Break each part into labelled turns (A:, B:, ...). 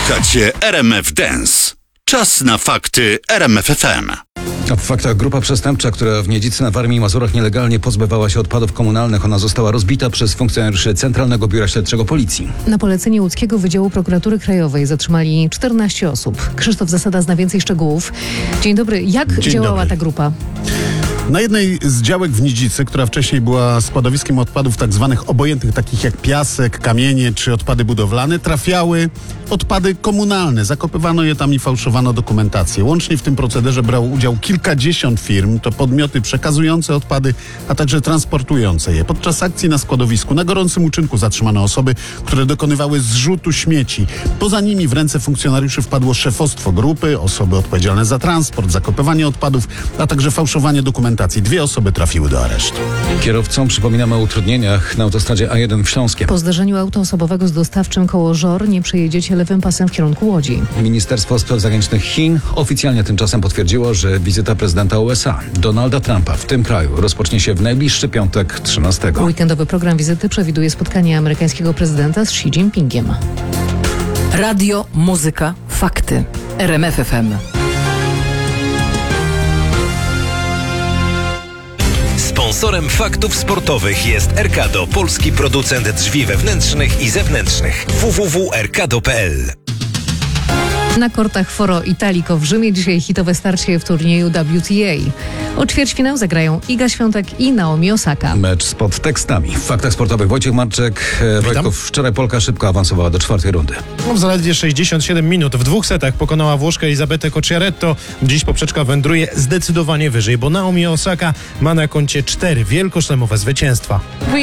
A: Słuchacie RMF Dance. Czas na fakty RMF FM.
B: W faktach grupa przestępcza, która w Niedzicy na Warmii i Mazurach nielegalnie pozbywała się odpadów komunalnych. Ona została rozbita przez funkcjonariuszy Centralnego Biura Śledczego Policji.
C: Na polecenie łódzkiego Wydziału Prokuratury Krajowej zatrzymali 14 osób. Krzysztof Zasada zna więcej szczegółów. Dzień dobry. Jak działała ta grupa?
D: Na jednej z działek w Niedzicy, która wcześniej była składowiskiem odpadów tak zwanych obojętnych, takich jak piasek, kamienie czy odpady budowlane, trafiały odpady komunalne. Zakopywano je tam i fałszowano dokumentację. Łącznie w tym procederze brało udział kilkadziesiąt firm, to podmioty przekazujące odpady, a także transportujące je. Podczas akcji na składowisku na gorącym uczynku zatrzymano osoby, które dokonywały zrzutu śmieci. Poza nimi w ręce funkcjonariuszy wpadło szefostwo grupy, osoby odpowiedzialne za transport, zakopywanie odpadów, a także fałszowanie dokumentacji. 2 osoby trafiły do aresztu.
B: Kierowcom przypominamy o utrudnieniach na autostradzie A1 w Śląskiem.
C: Po zderzeniu auta osobowego z dostawczym koło Żor nie przejedziecie lewym pasem w kierunku Łodzi.
B: Ministerstwo Spraw Zagranicznych Chin oficjalnie tymczasem potwierdziło, że wizyta prezydenta USA Donalda Trumpa w tym kraju rozpocznie się w najbliższy piątek 13.
C: Weekendowy program wizyty przewiduje spotkanie amerykańskiego prezydenta z Xi Jinpingiem.
E: Radio, muzyka, fakty. RMF FM.
F: Sponsorem faktów sportowych jest Erkado, polski producent drzwi wewnętrznych i zewnętrznych. www.erkado.pl.
C: Na kortach Foro Italico w Rzymie dzisiaj hitowe starcie w turnieju WTA. O ćwierćfinał zagrają Iga Świątek i Naomi Osaka.
B: Mecz z podtekstami. W faktach sportowych Wojciech Marczek. Wojtków, wczoraj Polka szybko awansowała do 4. rundy.
G: W zaledwie 67 minut w 2 setach pokonała Włoszkę Elisabetę Cocciaretto. Dziś poprzeczka wędruje zdecydowanie wyżej, bo Naomi Osaka ma na koncie 4 wielkoszlemowe zwycięstwa.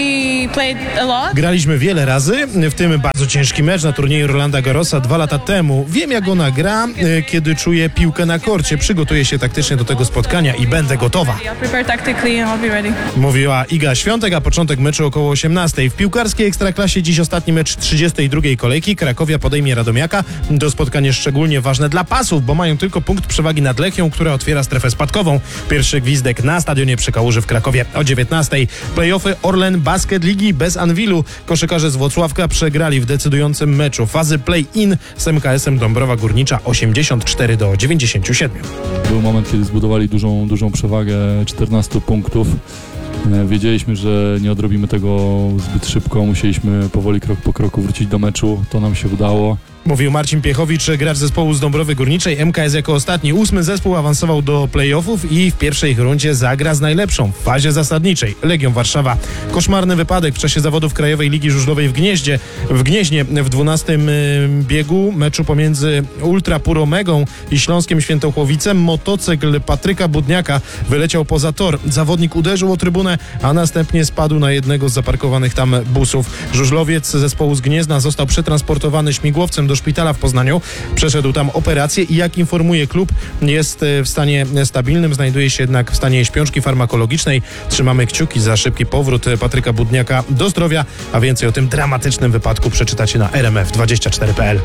G: Graliśmy wiele razy, w tym bardzo ciężki mecz na turnieju Rolanda Garrosa 2 lata temu. Wiem, jak ona gra, kiedy czuje piłkę na korcie. Przygotuję się taktycznie do tego spotkania i będę gotowa. Mówiła Iga Świątek, a początek meczu około 18. W piłkarskiej Ekstraklasie dziś ostatni mecz 32. kolejki. Krakowia podejmie Radomiaka. To spotkanie szczególnie ważne dla Pasów, bo mają tylko punkt przewagi nad Lechią, która otwiera strefę spadkową. Pierwszy gwizdek na stadionie przy Kałuży w Krakowie o 19. Playoffy Orlen Basket Ligi bez Anwilu. Koszykarze z Włocławka przegrali w decydującym meczu fazy play-in z MKS-em Dąbrowa Górnicza 84-97.
H: Był moment, kiedy zbudowali dużą przewagę 14 punktów. Wiedzieliśmy, że nie odrobimy tego zbyt szybko. Musieliśmy powoli, krok po kroku wrócić do meczu. To nam się udało.
G: Mówił Marcin Piechowicz, gracz zespołu z Dąbrowy Górniczej. MKS jako ostatni 8. zespół awansował do play-offów i w pierwszej rundzie zagra z najlepszą w fazie zasadniczej Legią Warszawa. Koszmarny wypadek w czasie zawodów Krajowej Ligi Żużlowej w Gnieźnie w 12. biegu meczu pomiędzy Ultra Puromegą i Śląskiem Świętochłowicem. Motocykl Patryka Budniaka wyleciał poza tor. Zawodnik uderzył o trybunę, a następnie spadł na jednego z zaparkowanych tam busów. Żużlowiec zespołu z Gniezna został przetransportowany śmigłowcem do szpitala w Poznaniu. Przeszedł tam operację i jak informuje klub, jest w stanie stabilnym, znajduje się jednak w stanie śpiączki farmakologicznej. Trzymamy kciuki za szybki powrót Patryka Budniaka do zdrowia, a więcej o tym dramatycznym wypadku przeczytacie na rmf24.pl.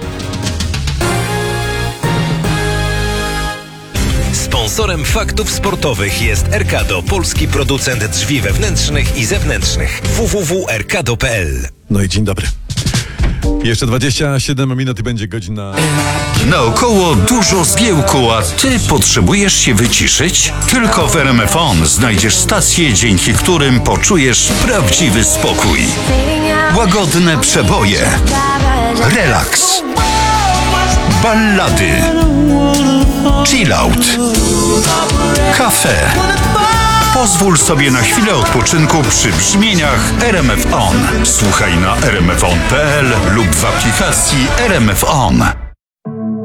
F: Sponsorem faktów sportowych jest Erkado, polski producent drzwi wewnętrznych i zewnętrznych. www.erkado.pl.
I: No i dzień dobry. Jeszcze 27 minut i będzie godzina.
A: Naokoło dużo zgiełku, a ty potrzebujesz się wyciszyć? Tylko w RMF On znajdziesz stacje, dzięki którym poczujesz prawdziwy spokój. Łagodne przeboje, relaks, ballady, chillout, kafe. Pozwól sobie na chwilę odpoczynku przy brzmieniach RMF On. Słuchaj na rmfon.pl lub w aplikacji RMF On.